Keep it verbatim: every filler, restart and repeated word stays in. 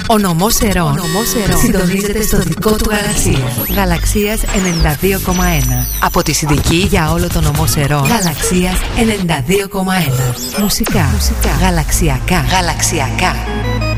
Ο νομός Ερών συντονίζεται στο δικό του γαλαξία. Γαλαξίας ενενήντα δύο κόμμα ένα. Από τη Συνδική για όλο το νομό Ερών. Γαλαξίας ενενήντα δύο κόμμα ένα. Μουσικά, Μουσικά. Γαλαξιακά. Γαλαξιακά.